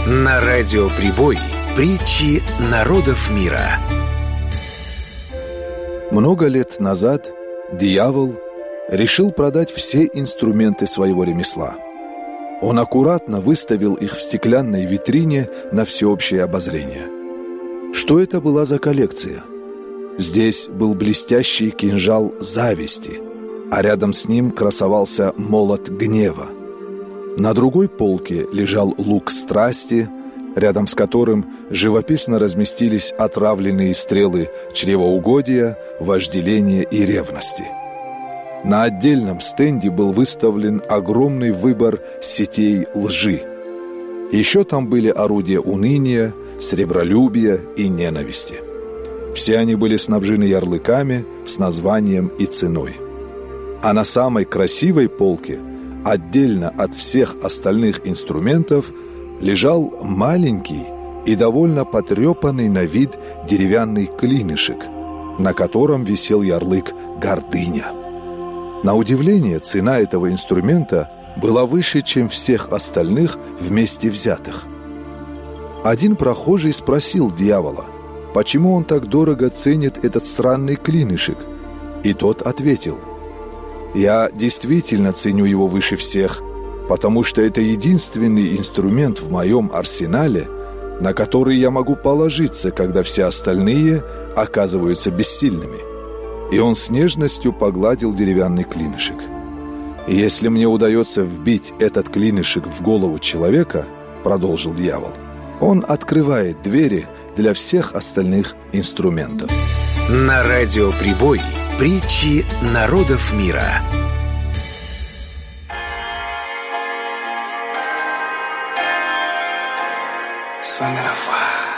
На радио Прибой притчи народов мира. Много лет назад дьявол решил продать все инструменты своего ремесла. Он аккуратно выставил их в стеклянной витрине на всеобщее обозрение. Что это была за коллекция? Здесь был блестящий кинжал зависти, а рядом с ним красовался молот гнева. На другой полке лежал лук страсти, рядом с которым живописно разместились отравленные стрелы чревоугодия, вожделения и ревности. На отдельном стенде был выставлен огромный выбор сетей лжи. Еще там были орудия уныния, сребролюбия и ненависти. Все они были снабжены ярлыками с названием и ценой. А на самой красивой полке, отдельно от всех остальных инструментов, лежал маленький и довольно потрепанный на вид деревянный клинышек, на котором висел ярлык «Гордыня». На удивление, цена этого инструмента была выше, чем всех остальных вместе взятых. Один прохожий спросил дьявола, почему он так дорого ценит этот странный клинышек, и тот ответил: «Я действительно ценю его выше всех, потому что это единственный инструмент в моем арсенале, на который я могу положиться, когда все остальные оказываются бессильными». И он с нежностью погладил деревянный клинышек. «И если мне удается вбить этот клинышек в голову человека, — продолжил дьявол, — он открывает двери для всех остальных инструментов». На радио Прибой притчи народов мира. С вами Рафа.